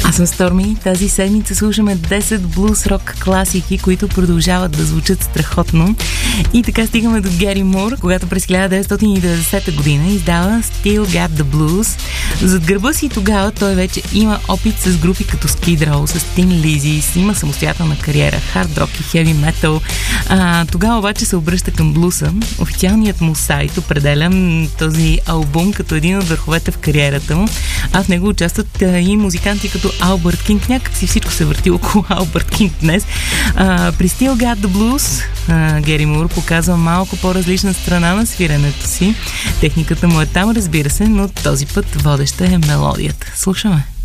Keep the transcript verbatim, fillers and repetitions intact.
Аз съм Stormy. Тази седмица слушаме десет блуз рок класики, които продължават да звучат страхотно. И така стигаме до Гери Мур, когато през хиляда деветстотин и деветдесета година издава Still Got the Blues. Зад гърба си тогава той вече има опит с групи като Skid Row, с Tin Lizzy, има самостоятелна кариера, хард рок и хеви метал. А, тогава обаче се обръща към блуса. Официалният му сайт определя този албум като един от върховете в кариерата му, а в него участват и музиканти като Албърт Кинг. Някак си всичко се върти около Албърт Кинг днес. А, при Still Got the Blues а, Гери Мур показва малко по-различна страна на свиренето си. Техниката му е там, разбира се, но този път водеща е мелодията. Слушаме.